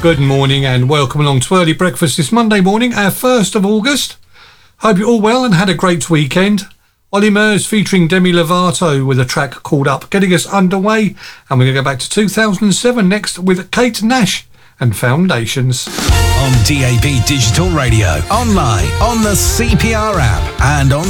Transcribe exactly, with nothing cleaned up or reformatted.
Good morning and welcome along to Early Breakfast this Monday morning, our first of August. Hope you're all well and had a great weekend. Ollie Murs featuring Demi Lovato with a track called Up, getting us underway. And we're going to go back to two thousand seven next with Kate Nash and Foundations. On D A B Digital Radio, online, on the C P R app and on